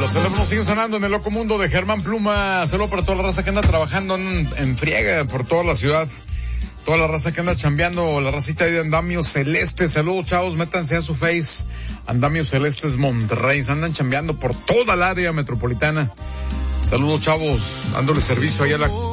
Los teléfonos siguen sonando en el loco mundo de Germán Pluma. Saludos para toda la raza que anda trabajando en friega por toda la ciudad. Toda la raza que anda chambeando, la racita de Andamios Celestes. Saludos, chavos, métanse a su face. Andamios Celestes Monterrey. Se andan chambeando por toda el área metropolitana. Saludos, chavos, dándole servicio ahí a la